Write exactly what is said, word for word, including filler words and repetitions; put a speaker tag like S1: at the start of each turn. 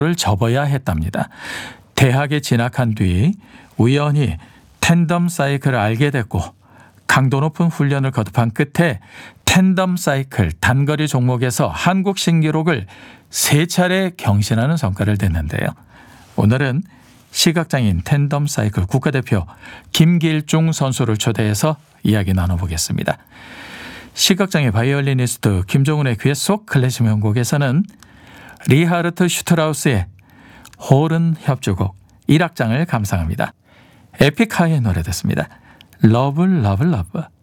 S1: 를 접어야 했답니다. 대학에 진학한 뒤 우연히 텐덤 사이클을 알게 됐고 강도 높은 훈련을 거듭한 끝에 텐덤 사이클 단거리 종목에서 한국 신기록을 세 차례 경신하는 성과를 냈는데요. 오늘은 시각장애인 텐덤 사이클 국가대표 김길중 선수를 초대해서 이야기 나눠보겠습니다. 시각장애 바이올리니스트 김종훈의 귀에 쏙 클래식 명곡에서는 리하르트 슈트라우스의 호른 협주곡 일 악장을 감상합니다. 에픽하이의 노래 듣습니다. 러블 러블 러브.